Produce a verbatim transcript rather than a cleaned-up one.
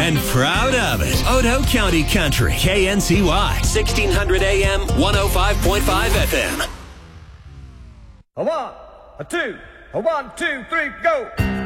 and proud of it. Otoe County Country, K N C Y, sixteen hundred A M, one oh five point five F M. A one, a two, a one, two, three, go!